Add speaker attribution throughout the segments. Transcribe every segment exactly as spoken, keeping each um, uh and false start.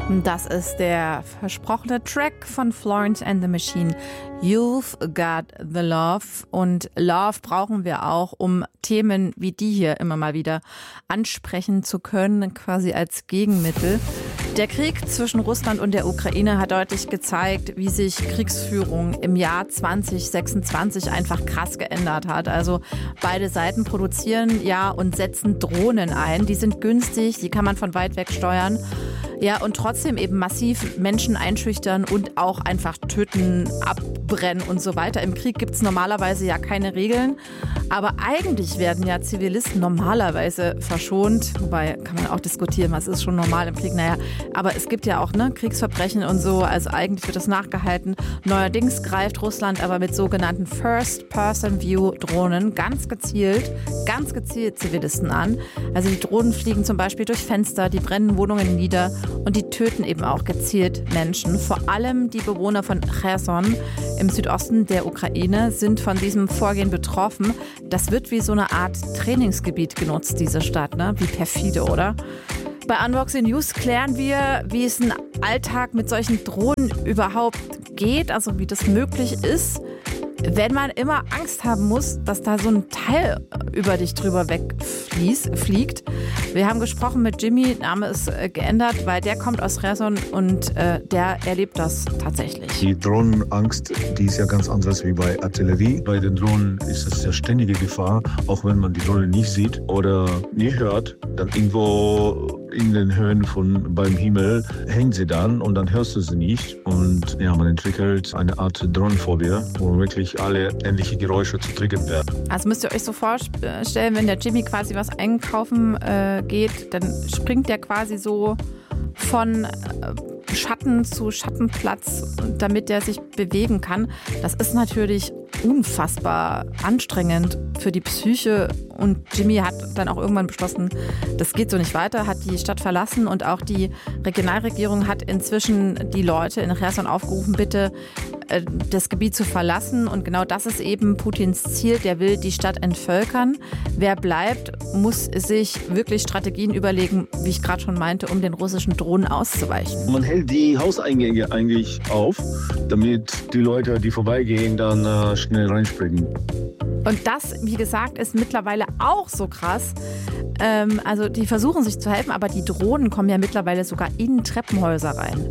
Speaker 1: Das ist der versprochene Track von Florence and the Machine. You've got the love. Und Love brauchen wir auch, um Themen wie die hier immer mal wieder ansprechen zu können, quasi als Gegenmittel. Der Krieg zwischen Russland und der Ukraine hat deutlich gezeigt, wie sich Kriegsführung im Jahr zwanzig sechsundzwanzig einfach krass geändert hat. Also beide Seiten produzieren ja und setzen Drohnen ein. Die sind günstig, die kann man von weit weg steuern. Ja, und trotzdem eben massiv Menschen einschüchtern und auch einfach töten, abbrennen und so weiter. Im Krieg gibt es normalerweise ja keine Regeln. Aber eigentlich werden ja Zivilisten normalerweise verschont. Wobei kann man auch diskutieren, was ist schon normal im Krieg. Naja, aber es gibt ja auch ne, Kriegsverbrechen und so. Also eigentlich wird das nachgehalten. Neuerdings greift Russland aber mit sogenannten First-Person-View-Drohnen ganz gezielt, ganz gezielt Zivilisten an. Also die Drohnen fliegen zum Beispiel durch Fenster, die brennen Wohnungen nieder. Und die töten eben auch gezielt Menschen. Vor allem die Bewohner von Cherson im Südosten der Ukraine sind von diesem Vorgehen betroffen. Das wird wie so eine Art Trainingsgebiet genutzt, diese Stadt. Ne? Wie perfide, oder? Bei Unboxing News klären wir, wie es ein Alltag mit solchen Drohnen überhaupt geht, also wie das möglich ist, wenn man immer Angst haben muss, dass da so ein Teil über dich drüber wegfliegt. Wir haben gesprochen mit Jimmy, Name ist äh, geändert, weil der kommt aus Cherson und äh, der erlebt das tatsächlich.
Speaker 2: Die Drohnenangst, die ist ja ganz anders wie bei Artillerie. Bei den Drohnen ist es ja ständige Gefahr, auch wenn man die Drohne nicht sieht oder nie hört, dann irgendwo in den Höhen von beim Himmel hängt sie dann und dann hörst du sie nicht. Und ja, man entwickelt eine Art Drohnenphobie, wo wirklich alle ähnliche Geräusche zu triggern werden.
Speaker 1: Also müsst ihr euch so vorstellen, wenn der Jimmy quasi was einkaufen äh, geht, dann springt der quasi so von äh, Schatten zu Schattenplatz, damit der sich bewegen kann. Das ist natürlich unfassbar anstrengend für die Psyche. Und Jimmy hat dann auch irgendwann beschlossen, das geht so nicht weiter, hat die Stadt verlassen und auch die Regionalregierung hat inzwischen die Leute in Cherson aufgerufen, bitte äh, das Gebiet zu verlassen. Und genau das ist eben Putins Ziel, der will die Stadt entvölkern. Wer bleibt, muss sich wirklich Strategien überlegen, wie ich gerade schon meinte, um den russischen Drohnen auszuweichen.
Speaker 2: Man hält die Hauseingänge eigentlich auf, damit die Leute, die vorbeigehen, dann äh, schnell reinspringen.
Speaker 1: Und das, wie gesagt, ist mittlerweile auch so krass. Ähm, also die versuchen sich zu helfen, aber die Drohnen kommen ja mittlerweile sogar in Treppenhäuser rein.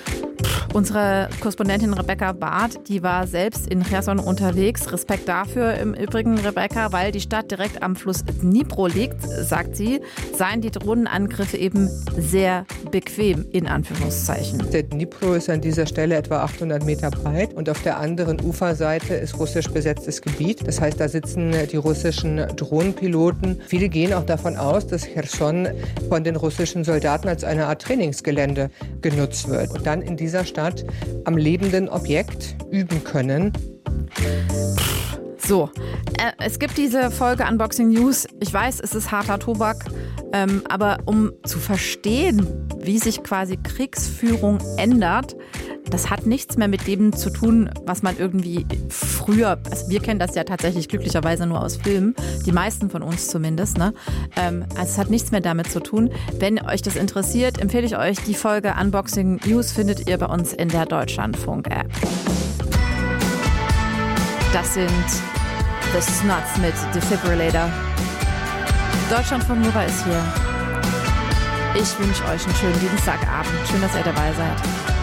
Speaker 1: Unsere Korrespondentin Rebecca Barth, die war selbst in Cherson unterwegs. Respekt dafür im Übrigen, Rebecca, weil die Stadt direkt am Fluss Dnipro liegt, sagt sie, seien die Drohnenangriffe eben sehr bequem, in Anführungszeichen.
Speaker 3: Der Dnipro ist an dieser Stelle etwa achthundert Meter breit und auf der anderen Uferseite ist russisch besetztes Gebiet. Das heißt, da sitzen die russischen Drohnenpiloten. Viele gehen auch davon aus, dass Cherson von den russischen Soldaten als eine Art Trainingsgelände genutzt wird. Und dann in dieser Stadt am lebenden Objekt üben können.
Speaker 1: So, äh, es gibt diese Folge Unboxing News. Ich weiß, es ist harter Tobak, ähm, aber um zu verstehen, wie sich quasi Kriegsführung ändert, das hat nichts mehr mit dem zu tun, was man irgendwie früher, also wir kennen das ja tatsächlich glücklicherweise nur aus Filmen, die meisten von uns zumindest, ne? Ähm, also es hat nichts mehr damit zu tun. Wenn euch das interessiert, empfehle ich euch die Folge Unboxing News, findet ihr bei uns in der Deutschlandfunk-App. Das sind The Snuts mit Defibrillator. Deutschlandfunk Nova ist hier. Ich wünsche euch einen schönen Dienstagabend. Schön, dass ihr dabei seid.